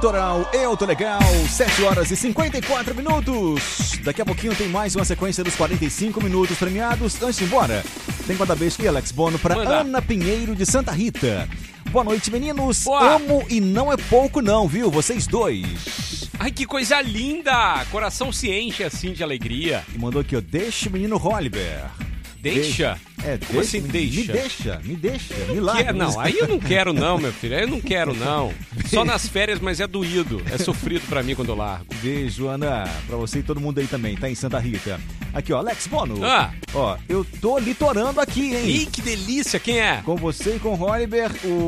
Litoral, eu tô legal, 7 horas e 54 minutos. Daqui a pouquinho tem mais uma sequência dos 45 minutos premiados. Antes de ir embora, tem guarda-beijo aqui, Alex Bono, pra Ana Pinheiro de Santa Rita. Boa noite, meninos. Boa. Amo e não é pouco não, viu? Vocês dois. Ai, que coisa linda! Coração se enche assim de alegria. E mandou aqui, ó, deixa o menino Holliber. Deixa? Como assim deixa? Me deixa, me larga. Não, aí eu não quero não, meu filho. Aí eu não quero não. Só nas férias, mas é doído. É sofrido pra mim quando eu largo. Beijo, Ana, pra você e todo mundo aí também, tá em Santa Rita. Aqui, ó, Alex Bono. Ó, eu tô litorando aqui, hein? Ih, que delícia, quem é? Com você e com o Holliber,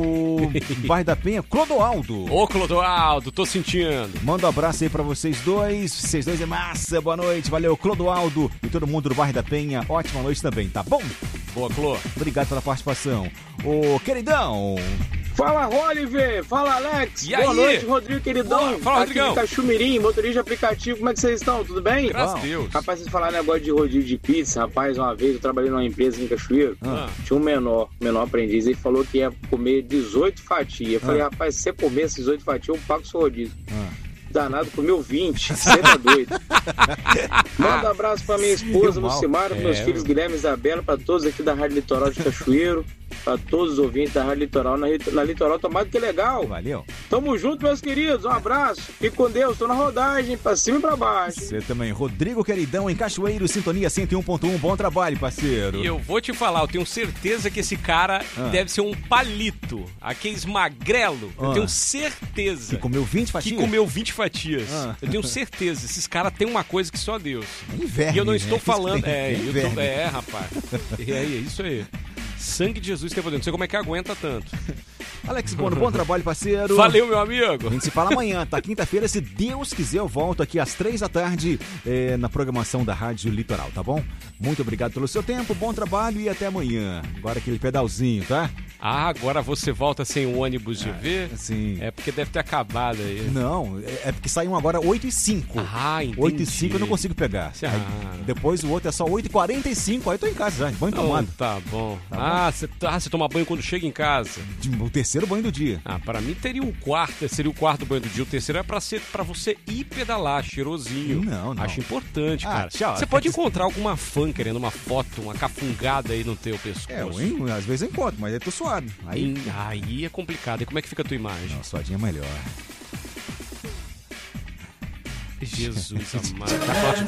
o bairro da Penha, Clodoaldo. Ô, Clodoaldo, tô sentindo. Manda um abraço aí pra vocês dois é massa, boa noite, valeu, Clodoaldo e todo mundo do bairro da Penha, ótima noite também, tá bom? Boa, Clô. Obrigado pela participação. Ô, queridão. Fala, Oliver! Fala, Alex! E Boa aí? noite, Rodrigo, queridão! Fala, Rodrigão! Aqui de Cachumirim, motorista de aplicativo, como é que vocês estão? Tudo bem? Graças a Deus! Rapaz, vocês falaram negócio de rodízio de pizza, rapaz, uma vez eu trabalhei numa empresa em Cachoeiro, tinha um menor aprendiz, ele falou que ia comer 18 fatias. Eu falei, rapaz, se você comer essas 18 fatias, eu pago o seu rodízio. Danado, comeu 20, você tá doido. Manda um abraço pra minha esposa, Lucimara, meus filhos Guilherme e Isabela, pra todos aqui da Rádio Litoral de Cachoeiro, pra todos os ouvintes da Rádio Litoral, na Litoral Tomado, que legal. Valeu. Tamo junto, meus queridos, um abraço. Fique com Deus, tô na rodagem, pra cima e pra baixo. Você também, Rodrigo Queridão, em Cachoeiro, Sintonia 101.1, bom trabalho, parceiro. E eu vou te falar, eu tenho certeza que esse cara deve ser um palito, aqueles magrelo, eu tenho certeza. Que comeu 20 fatias? Que comeu 20 fatias. Eu tenho certeza, esses caras têm uma coisa que só Deus. Inverno, e eu não estou falando... Inverno. Rapaz. É isso aí. Sangue de Jesus que eu não sei como é que aguenta tanto. Alex Bono, bom trabalho, parceiro. Valeu, meu amigo. A gente se fala amanhã, tá? Quinta-feira, se Deus quiser, eu volto aqui às 3 da tarde na programação da Rádio Litoral, tá bom? Muito obrigado pelo seu tempo, bom trabalho e até amanhã. Agora aquele pedalzinho, tá? Agora você volta sem o ônibus de ver? Sim. É porque deve ter acabado aí. Não, é porque saíam agora 8h05. Entendi. 8h05 eu não consigo pegar. Depois o outro é só 8h45, aí eu tô em casa já, banho tomado. Tá bom. Você toma banho quando chega em casa? O terceiro banho do dia. Para mim seria o quarto banho do dia. O terceiro é pra você ir pedalar, cheirosinho. Não. Acho importante, cara. Tchau. Você pode encontrar alguma fã querendo uma foto, uma cafungada aí no teu pescoço. Às vezes eu encontro, mas eu tô suado. Aí é complicado. E como é que fica a tua imagem? Não, suadinha é melhor. Jesus amado.